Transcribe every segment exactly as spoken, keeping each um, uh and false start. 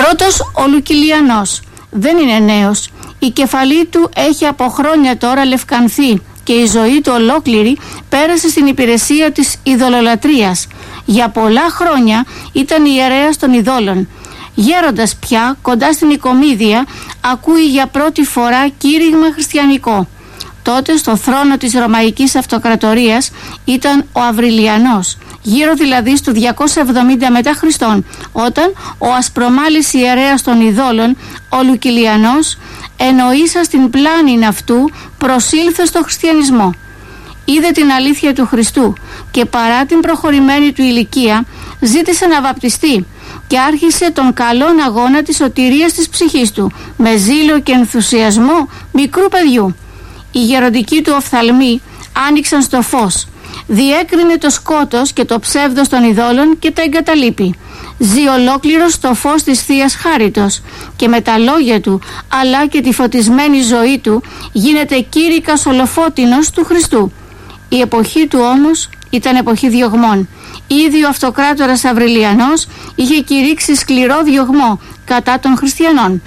Πρώτος ο Λουκυλιανός. Δεν είναι νέος. Η κεφαλή του έχει από χρόνια τώρα λευκανθεί και η ζωή του ολόκληρη πέρασε στην υπηρεσία της ειδωλολατρίας. Για πολλά χρόνια ήταν ιερέας των ειδόλων. Γέροντας πια, κοντά στην Νικομίδια, ακούει για πρώτη φορά κήρυγμα χριστιανικό. Τότε στο θρόνο της Ρωμαϊκής Αυτοκρατορίας ήταν ο Αυριλιανός, γύρω δηλαδή στο διακόσια εβδομήντα μετά Χριστόν, όταν ο ασπρομάλης ιερέας των ειδόλων, ο Λουκυλιανός, εννοήσα στην πλάνη αυτού, προσήλθε στο χριστιανισμό. Είδε την αλήθεια του Χριστού και παρά την προχωρημένη του ηλικία ζήτησε να βαπτιστεί και άρχισε τον καλόν αγώνα της σωτηρίας της ψυχής του με ζήλο και ενθουσιασμό μικρού παιδιού. Οι γεροντικοί του οφθαλμοί άνοιξαν στο φως. Διέκρινε το σκότος και το ψεύδος των ειδόλων και τα εγκαταλείπει. Ζει ολόκληρος στο φως της Θείας Χάριτος και με τα λόγια του αλλά και τη φωτισμένη ζωή του γίνεται κήρυκας ολοφώτινος του Χριστού. Η εποχή του όμως ήταν εποχή διωγμών. Ήδη ο αυτοκράτορας Αυριλιανός είχε κηρύξει σκληρό διωγμό κατά των χριστιανών.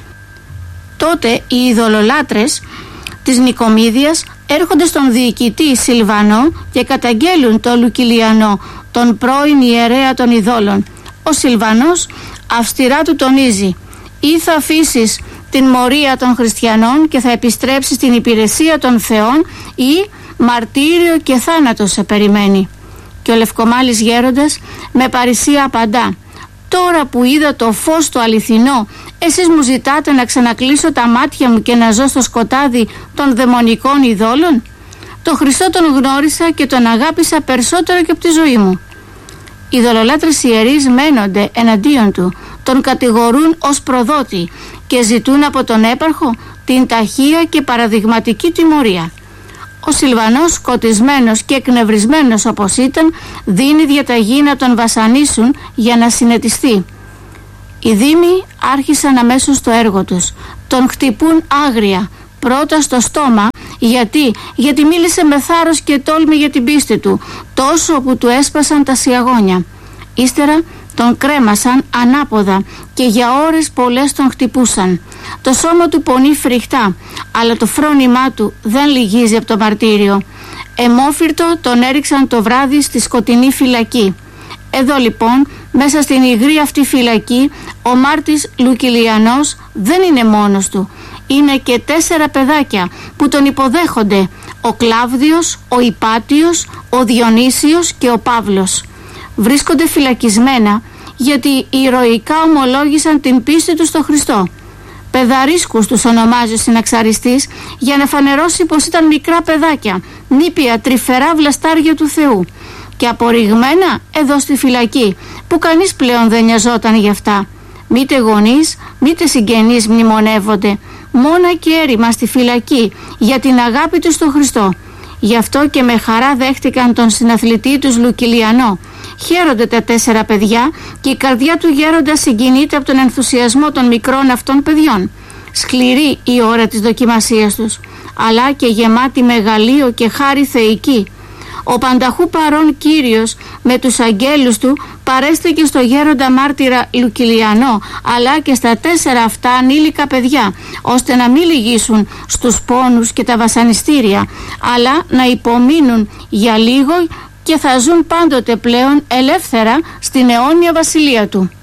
Τότε οι ειδωλολάτρες της Νικομίδιας έρχονται στον διοικητή Σιλβανό και καταγγέλουν τον Λουκυλιανό, τον πρώην ιερέα των ειδόλων. Ο Σιλβανός αυστηρά του τονίζει: ή θα αφήσεις την μορία των χριστιανών και θα επιστρέψεις στην υπηρεσία των θεών, ή μαρτύριο και θάνατο σε περιμένει. Και ο λευκομάλης γέροντας με παρησία απαντά: τώρα που είδα το φως το αληθινό, εσείς μου ζητάτε να ξανακλείσω τα μάτια μου και να ζω στο σκοτάδι των δαιμονικών ειδόλων? Το Χριστό τον γνώρισα και τον αγάπησα περισσότερο και από τη ζωή μου. Οι ειδωλολάτρες ιερείς μένονται εναντίον του, τον κατηγορούν ως προδότη και ζητούν από τον έπαρχο την ταχεία και παραδειγματική τιμωρία. Ο Σιλβανός, σκοτισμένος και εκνευρισμένος όπως ήταν, δίνει διαταγή να τον βασανίσουν για να συνετιστεί. Οι δήμοι άρχισαν αμέσως το έργο τους. Τον χτυπούν άγρια, πρώτα στο στόμα. Γιατί, γιατί μίλησε με θάρρος και τόλμη για την πίστη του, τόσο που του έσπασαν τα σιαγόνια. Ύστερα τον κρέμασαν ανάποδα και για ώρες πολλές τον χτυπούσαν. Το σώμα του πονεί φρικτά, αλλά το φρόνημά του δεν λυγίζει από το μαρτύριο. Αιμόφυρτο τον έριξαν το βράδυ στη σκοτεινή φυλακή. Εδώ λοιπόν, μέσα στην υγρή αυτή φυλακή, ο μάρτης Λουκυλιανός δεν είναι μόνος του. Είναι και τέσσερα παιδάκια που τον υποδέχονται: ο Κλάβδιος, ο Ιπάτιος, ο Διονύσιος και ο Παύλος. Βρίσκονται φυλακισμένα γιατί ηρωικά ομολόγησαν την πίστη τους στο Χριστό. Παιδαρίσκους τους ονομάζει ο συναξαριστής για να φανερώσει πως ήταν μικρά παιδάκια, νήπια τρυφερά βλαστάρια του Θεού, και απορριγμένα εδώ στη φυλακή που κανείς πλέον δεν νοιαζόταν γι' αυτά. Μήτε γονείς, μήτε συγγενείς μνημονεύονται, μόνα και έρημα στη φυλακή για την αγάπη τους στον Χριστό. Γι' αυτό και με χαρά δέχτηκαν τον συναθλητή τους Λουκυλιανό. Χαίρονται τα τέσσερα παιδιά και η καρδιά του γέροντα συγκινείται από τον ενθουσιασμό των μικρών αυτών παιδιών. Σκληρή η ώρα της δοκιμασίας τους, αλλά και γεμάτη μεγαλείο και χάρη θεϊκή. Ο πανταχού παρών Κύριος με τους αγγέλους του παρέστηκε στο γέροντα μάρτυρα Λουκυλιανό, αλλά και στα τέσσερα αυτά ανήλικα παιδιά, ώστε να μην λυγίσουν στους πόνους και τα βασανιστήρια, αλλά να υπομείνουν για λίγο και θα ζουν πάντοτε πλέον ελεύθερα στην αιώνια βασιλεία του.